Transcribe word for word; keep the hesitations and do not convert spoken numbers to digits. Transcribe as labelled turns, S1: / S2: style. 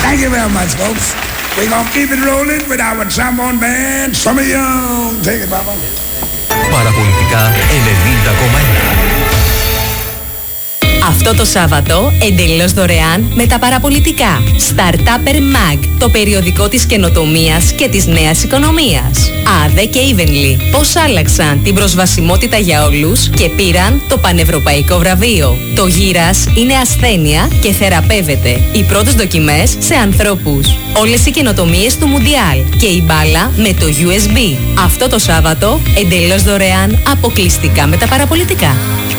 S1: Thank you very much, folks. We're gonna keep it rolling with our trombone band. Some of young. Take it, Papa.
S2: Παραπολιτικά ενενήντα κόμμα ένα.
S3: Αυτό το Σάββατο, εντελώς δωρεάν με τα παραπολιτικά. Startupper Mag, το περιοδικό της καινοτομίας και της νέας οικονομίας. Άδε και Evenly, πώς άλλαξαν την προσβασιμότητα για όλους και πήραν το πανευρωπαϊκό βραβείο. Το γύρας είναι ασθένεια και θεραπεύεται. Οι πρώτες δοκιμές σε ανθρώπους. Όλες οι καινοτομίες του Μουντιάλ και η μπάλα με το γιου ες μπι. Αυτό το Σάββατο, εντελώς δωρεάν, αποκλειστικά με τα παραπολιτικά.